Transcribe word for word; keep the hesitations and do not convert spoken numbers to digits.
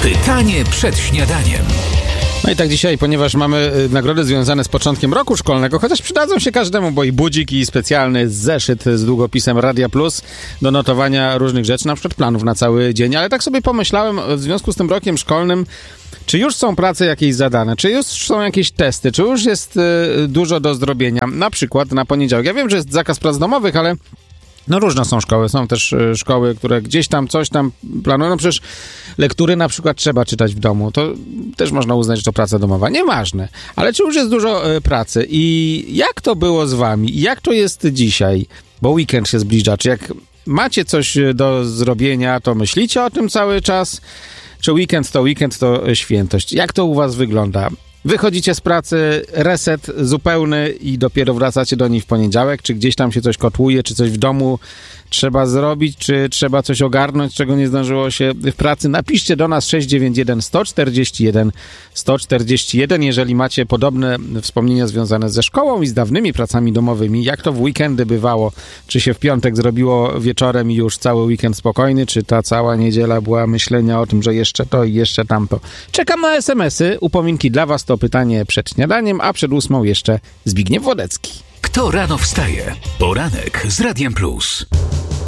Pytanie przed śniadaniem. No i tak dzisiaj, ponieważ mamy nagrody związane z początkiem roku szkolnego, chociaż przydadzą się każdemu, bo i budzik, i specjalny zeszyt z długopisem Radia Plus do notowania różnych rzeczy, na przykład planów na cały dzień. Ale tak sobie pomyślałem w związku z tym rokiem szkolnym, czy już są prace jakieś zadane, czy już są jakieś testy, czy już jest y, dużo do zrobienia, na przykład na poniedziałek. Ja wiem, że jest zakaz prac domowych, ale no różne są szkoły. Są też y, szkoły, które gdzieś tam coś tam planują. No przecież lektury na przykład trzeba czytać w domu. To też można uznać, że to praca domowa. Nieważne. Ale czy już jest dużo y, pracy? I jak to było z wami? Jak to jest dzisiaj? Bo weekend się zbliża. Czy jak macie coś do zrobienia, to myślicie o tym cały czas? Czy weekend to weekend, to świętość? Jak to u was wygląda? Wychodzicie z pracy, reset zupełny i dopiero wracacie do niej w poniedziałek? Czy gdzieś tam się coś kotłuje, czy coś w domu trzeba zrobić, czy trzeba coś ogarnąć, czego nie zdążyło się w pracy? Napiszcie do nas sześć dziewięć jeden, sto czterdzieści jeden, sto czterdzieści jeden, jeżeli macie podobne wspomnienia związane ze szkołą i z dawnymi pracami domowymi. Jak to w weekendy bywało? Czy się w piątek zrobiło wieczorem i już cały weekend spokojny, czy ta cała niedziela była myślenia o tym, że jeszcze to i jeszcze tamto? Czekam na es em esy. Upominki dla was to pytanie przed śniadaniem, a przed ósmą jeszcze Zbigniew Wodecki. Kto rano wstaje? Poranek z Radiem Plus.